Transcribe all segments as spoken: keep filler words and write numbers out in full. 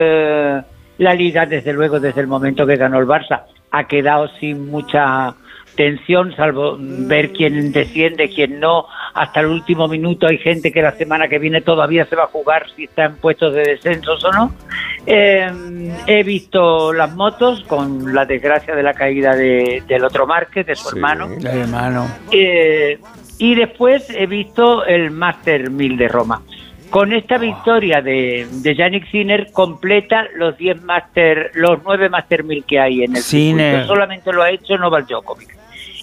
Eh, la Liga, desde luego, desde el momento que ganó el Barça, ha quedado sin mucha tensión, salvo ver quién desciende, quién no. Hasta el último minuto hay gente que la semana que viene todavía se va a jugar si está en puestos de descensos o no. Eh, he visto las motos con la desgracia de la caída de, del otro Márquez, de su Sí, hermano. el hermano. Eh, y después he visto el Master mil de Roma. Con esta victoria de, de Jannik Sinner completa los diez Master, los nueve Master mil que hay en el Sinner. circuito. Solamente lo ha hecho Novak Djokovic.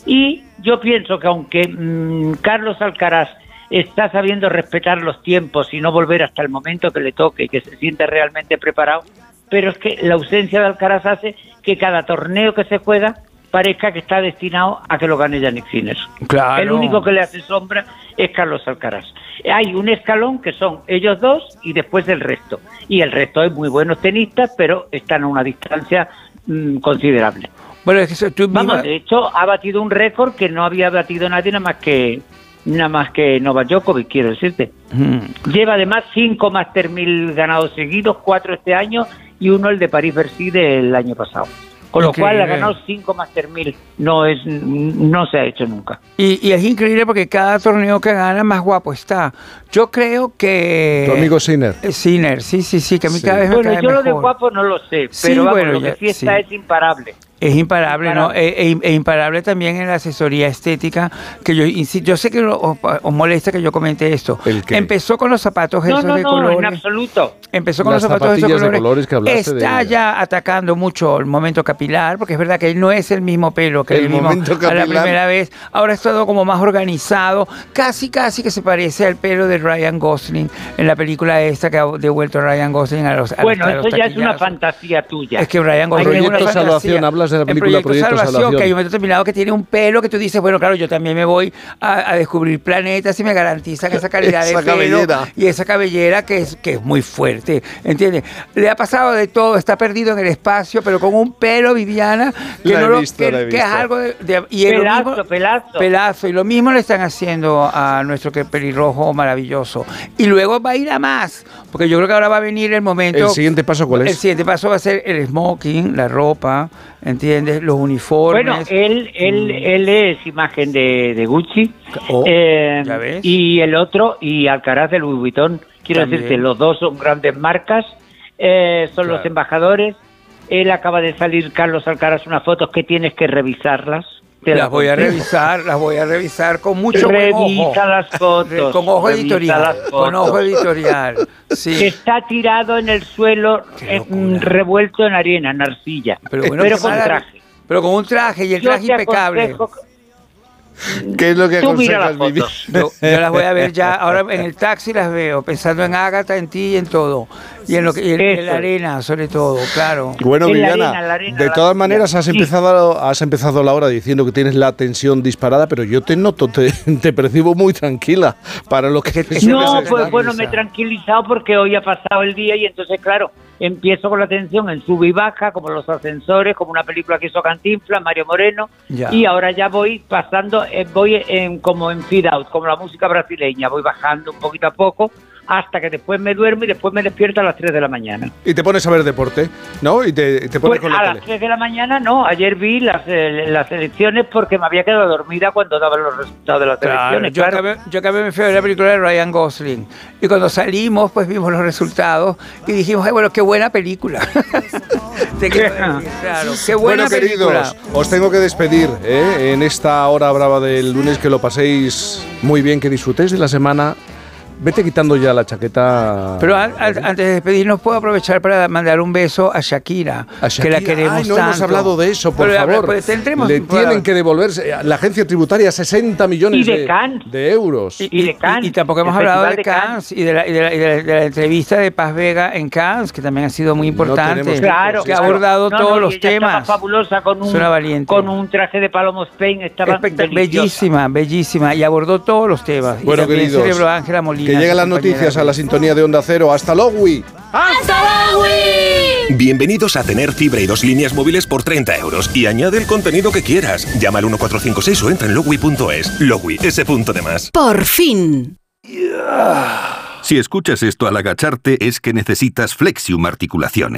Y yo pienso que aunque mmm, Carlos Alcaraz está sabiendo respetar los tiempos y no volver hasta el momento que le toque y que se siente realmente preparado, pero es que la ausencia de Alcaraz hace que cada torneo que se juega parezca que está destinado a que lo gane Jannik Sinner. Claro. El único que le hace sombra es Carlos Alcaraz. Hay un escalón que son ellos dos y después el resto. Y el resto es muy buenos tenistas, pero están a una distancia mmm, considerable. Bueno, es que tú Vamos, misma... de hecho, ha batido un récord que no había batido nadie nada más que nada más que Novak Djokovic, quiero decirte. Mm. Lleva además cinco Master mil ganados seguidos, cuatro este año y uno el de París-Bercy del año pasado. Con lo Increíble. cual ha ganado cinco Master mil. No es, no se ha hecho nunca. Y, y es increíble porque cada torneo que gana más guapo está. Yo creo que... Tu amigo Sinner. Eh, Sinner, sí, sí, sí, que a mí Sí. cada vez me Bueno, cae yo lo de mejor. guapo no lo sé, pero Sí, vamos, bueno, lo ya- que sí está sí. es imparable. Es imparable, ¿no? Imparable. E, e- e imparable también en la asesoría estética, que yo insi- yo sé que lo- os, os molesta que yo comente esto. ¿El qué? Empezó con los zapatos No, esos no, de no, colores. en absoluto. Empezó con Las los zapatos de zapatillas de colores. colores que hablaste Está de- ya atacando mucho el momento capilar, porque es verdad que no es el mismo pelo que El el mismo momento a la capilar. primera vez. Ahora es todo como más organizado, casi casi que se parece al pelo de Ryan Gosling en la película esta que ha devuelto Ryan Gosling a los a Bueno, los- a los eso ya es una taquillazos. fantasía tuya. Es que Ryan Gosling Proyecto es una Salvación, fantasía. hablas de la En película Proyecto Salvación. que hay un momento determinado que tiene un pelo que tú dices, bueno, claro, yo también me voy a, a descubrir planetas y me garantizan esa calidad Esa de pelo cabellera. y esa cabellera que es, que es muy fuerte, ¿entiendes? Le ha pasado de todo, está perdido en el espacio, pero con un pelo, Viviana, que, La he no lo- visto, que- la he que es visto. algo de... de- y es lo Pelazo, mismo- pelazo. Pelazo, y lo mismo le están haciendo a nuestro que pelirrojo maravilloso. Y luego va a ir a más, porque yo creo que ahora va a venir el momento... ¿El siguiente paso cuál es? El siguiente paso va a ser el smoking, la ropa, ¿entiendes? Los uniformes. Bueno, él, él, él es imagen de, de Gucci, Oh, eh, ¿ya ves? y el otro, y Alcaraz de Louis Vuitton. Quiero También. decirte, los dos son grandes marcas, eh, son Claro. los embajadores. Él acaba de salir, Carlos Alcaraz, unas fotos que tienes que revisarlas. Te Las voy a aconsejo. revisar, las voy a revisar con mucho buen ojo. Revisa las fotos. Con ojo revisa editorial, las con fotos. ojo editorial. Sí. Está tirado en el suelo, Qué eh, locura. revuelto en arena, en arcilla, Pero pero, bueno, qué con maravilla. traje. Pero con un traje y el Yo traje te impecable. aconsejo- ¿Qué es lo que Tú mira aconsejas, las Vivi? fotos. Yo, yo las voy a ver ya, ahora en el taxi las veo, pensando en Ágata, en ti y en todo. Y en, lo que, y en, en Eso. la arena, sobre todo, claro. Bueno, En la Viviana, arena, la arena, de la todas arena. maneras has Sí. empezado, has empezado la hora diciendo que tienes la tensión disparada, pero yo te noto, te, te percibo muy tranquila para lo que... Es que- sueles No, estar. pues bueno, me he tranquilizado porque hoy ha pasado el día y entonces, claro, empiezo con la tensión en sub y baja, como los ascensores, como una película que hizo Cantinflas, Mario Moreno, Ya. y ahora ya voy pasando, eh, voy en, como en fade out, como la música brasileña, voy bajando un poquito a poco, hasta que después me duermo y después me despierto a las tres de la mañana. Y te pones a ver deporte, ¿no? Y te, te pones Pues con a la las tele. tres de la mañana no, ayer vi las, eh, las elecciones porque me había quedado dormida cuando daban los resultados de las Claro, elecciones. yo, Claro. acabé, yo acabé me fui a ver la película de Ryan Gosling y cuando salimos pues vimos los resultados y dijimos, ay bueno, qué buena película. Te quiero decir, claro, qué buena Bueno, película. queridos, os tengo que despedir ¿eh? en esta hora brava del lunes, que lo paséis muy bien, que disfrutéis de la semana. Vete quitando ya la chaqueta. Pero an- an- antes de despedirnos, puedo aprovechar para mandar un beso a Shakira, A Shakira. que la queremos Ay, no hemos tanto. hablado de eso, por Pero, favor. pues, tendremos- Le tienen que devolverse a la agencia tributaria sesenta millones Y de de, Cannes. de euros. Y, Y de y- Cannes, y tampoco hemos el hablado de, Festival de Cannes, Cannes. y, de la, y, de la, y de la- de la entrevista de Paz Vega en Cannes, que también ha sido muy importante. tenemos Claro, que ha claro. abordado No, todos no, y los ella estaba temas. fabulosa con un, Es una valiente. con un traje de Palomo Spain, estaba Espectac- deliciosa. bellísima, bellísima, y abordó todos los temas. Bueno, y también queridos, celebró a Ángela Molina. que lleguen su las compañera noticias a de- la sintonía de Onda Cero. ¡Hasta luego! Bienvenidos a tener fibra y dos líneas móviles por treinta euros y añade el contenido que quieras. Llama al uno cuatro cinco seis o entra en Logui punto es. Logui, ese punto de más. Por fin. Si escuchas esto al agacharte es que necesitas Flexium Articulaciones.